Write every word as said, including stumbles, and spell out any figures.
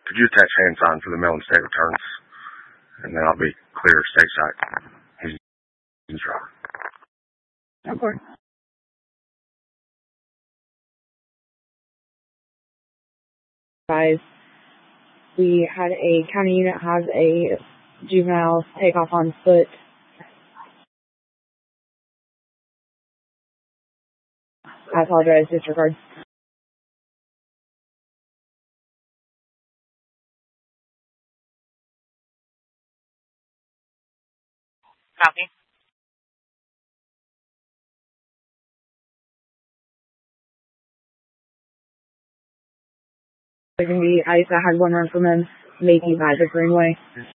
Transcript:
Could you attach hand sign for the mail and state returns? And then I'll be clear stateside. He's in driver. Of course. Guys, we had a county unit has a juvenile take off on foot. I apologize, disregard. Copy. It can be, I used to have one run from him, maybe by the Greenway.